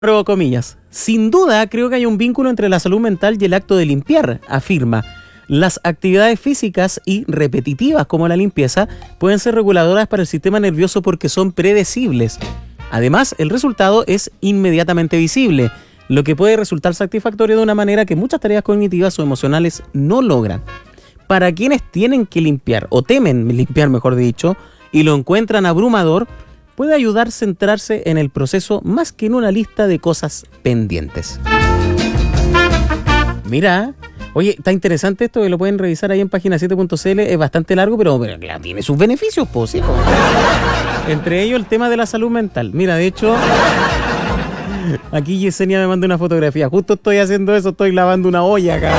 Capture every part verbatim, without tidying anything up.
Abro comillas. Sin duda, creo que hay un vínculo entre la salud mental y el acto de limpiar, afirma. Las actividades físicas y repetitivas como la limpieza pueden ser reguladoras para el sistema nervioso porque son predecibles. Además, el resultado es inmediatamente visible, lo que puede resultar satisfactorio de una manera que muchas tareas cognitivas o emocionales no logran. Para quienes tienen que limpiar, o temen limpiar mejor dicho, y lo encuentran abrumador, puede ayudar a centrarse en el proceso más que en una lista de cosas pendientes. Mira, oye, está interesante esto, que lo pueden revisar ahí en página siete punto c l, es bastante largo, pero, pero claro, tiene sus beneficios, pues, sí, pues. Entre ellos el tema de la salud mental. Mira, de hecho, aquí Yesenia me manda una fotografía, justo estoy haciendo eso, estoy lavando una olla acá.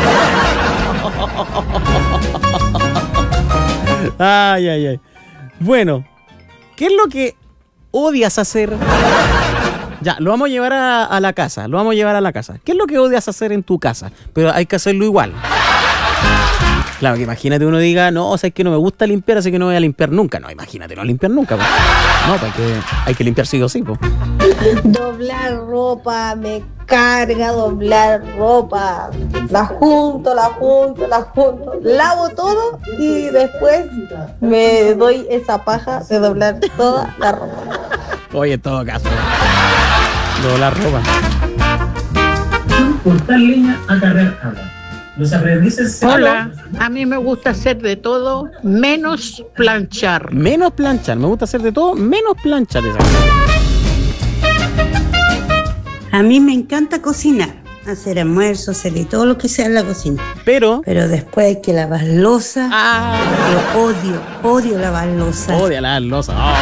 Ay, ay, ay. Bueno, ¿qué es lo que odias hacer? Ya, lo vamos a llevar a, a la casa, lo vamos a llevar a la casa. ¿Qué es lo que odias hacer en tu casa? Pero hay que hacerlo igual. Claro, que imagínate uno diga, no, o sea, es que no me gusta limpiar, así que no voy a limpiar nunca. No, imagínate, no limpiar nunca, pues. No, pues hay que, hay que limpiar sí o sí, pues. Doblar ropa, me carga doblar ropa. La junto, la junto, la junto. Lavo todo y después me doy esa paja de doblar toda la ropa. Oye, en todo caso, doblar ropa. Cortar leña a cargar agua. Los aprendices... Hola, a mí me gusta hacer de todo menos planchar. Menos planchar, me gusta hacer de todo menos planchar. A mí me encanta cocinar, hacer almuerzo, hacer de todo lo que sea en la cocina. Pero... Pero después hay que lavar loza. Ah. Yo odio, odio lavar loza. Odio lavar loza. Oh.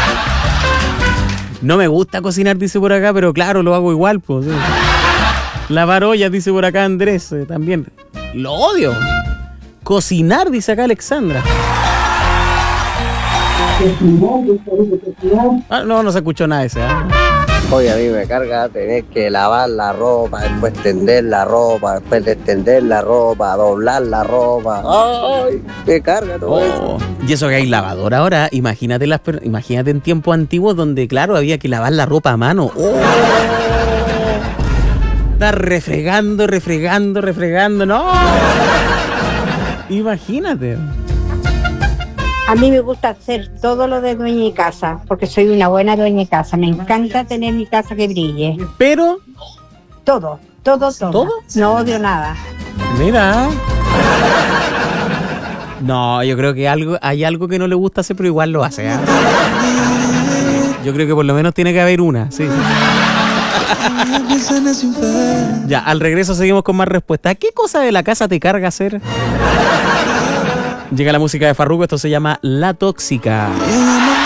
No me gusta cocinar, dice por acá, pero claro, lo hago igual, pues. Sí. Lavar ollas, dice por acá Andrés, eh, también. Lo odio. Cocinar, dice acá Alexandra. Ah, no, no se escuchó nada ese, ¿eh? Oye, a mí me carga tener que lavar la ropa, después tender la ropa, después de tender la ropa, doblar la ropa. ¡Ay! Me carga todo oh. eso. Y eso que hay lavadora ahora, imagínate las per- imagínate en tiempos antiguos donde, claro, había que lavar la ropa a mano. ¡Oh! Estar refregando, refregando, refregando, ¡no! Imagínate. A mí me gusta hacer todo lo de dueña de casa, porque soy una buena dueña de casa. Me encanta tener mi casa que brille. Pero... Todo, todo, todo. ¿Todo? No odio nada. Mira. No, yo creo que algo, hay algo que no le gusta hacer, pero igual lo hace, ¿eh? Yo creo que por lo menos tiene que haber una, sí. Ya, al regreso seguimos con más respuestas. ¿Qué cosa de la casa te carga hacer? Llega la música de Farruko, esto se llama La Tóxica.